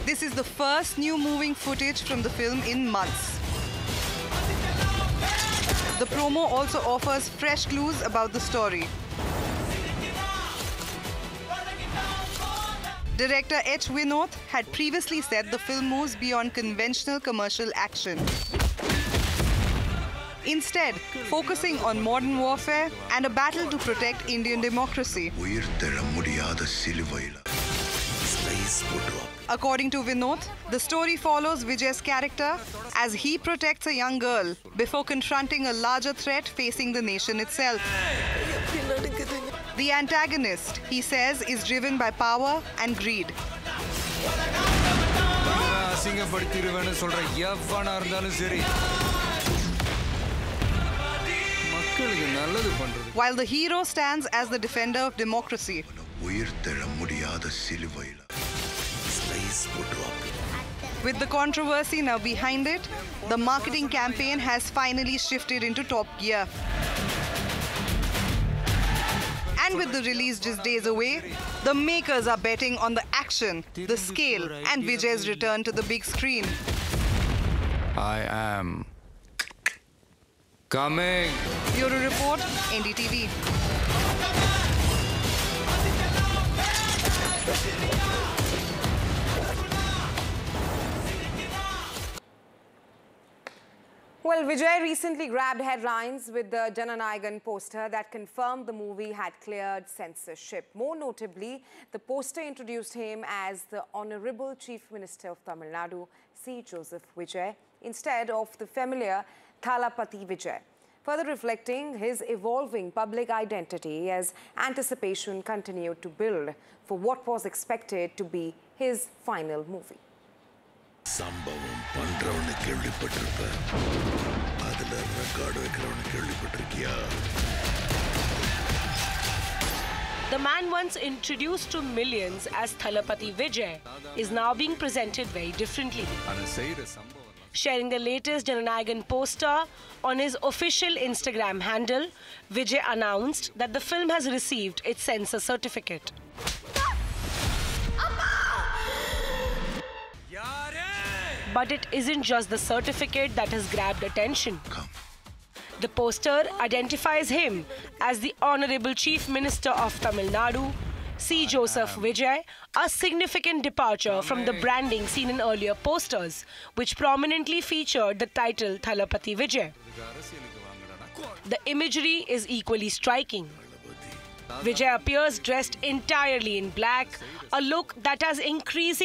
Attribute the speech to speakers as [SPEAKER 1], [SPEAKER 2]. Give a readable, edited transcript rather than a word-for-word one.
[SPEAKER 1] This is the first new moving footage from the film in months. The promo also offers fresh clues about the story. Director H. Vinod had previously said the film moves beyond conventional commercial action. Instead, focusing on modern warfare and a battle to protect Indian democracy. According to Vinod, the story follows Vijay's character as he protects a young girl before confronting a larger threat facing the nation itself. The antagonist, he says, is driven by power and greed. While the hero stands as the defender of democracy. With the controversy now behind it, the marketing campaign has finally shifted into top gear. And with the release just days away, the makers are betting on the action, the scale, and Vijay's return to the big screen.
[SPEAKER 2] I am coming.
[SPEAKER 1] Bureau Report, NDTV.
[SPEAKER 3] Well, Vijay recently grabbed headlines with the Jananayagan poster that confirmed the movie had cleared censorship. More notably, the poster introduced him as the Honorable Chief Minister of Tamil Nadu, C. Joseph Vijay, instead of the familiar Thalapathy Vijay, further reflecting his evolving public identity as anticipation continued to build for what was expected to be his final movie.
[SPEAKER 4] சம்பவம் பண்றவன கேள்விப்பட்டிருப்ப அதுல record வைக்கிறவன கேள்விப்பட்டிருக்கியா
[SPEAKER 5] The man once introduced to millions as Thalapathy Vijay is now being presented very differently. Sharing the latest Jananayagan poster on his official Instagram handle, Vijay announced that the film has received its censor certificate. But it isn't just the certificate that has grabbed attention. The poster identifies him as the Honorable Chief Minister of Tamil Nadu, C. Joseph Vijay, a significant departure from the branding seen in earlier posters, which prominently featured the title Thalapathy Vijay. The imagery is equally striking. Vijay appears dressed entirely in black, a look that has increasingly